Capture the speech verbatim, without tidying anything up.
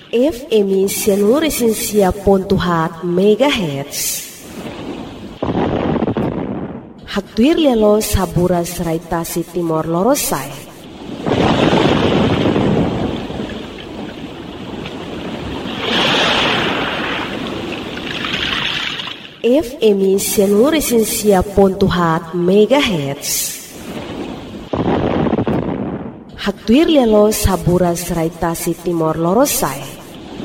F M Sianuresensia pontuhat megahertz. Haktuir lelo saburas raitasi Timor Lorosai. F M Sianuresensia pontuhat megahertz. Haktuir lelo saburas raitasi Timor Lorosai.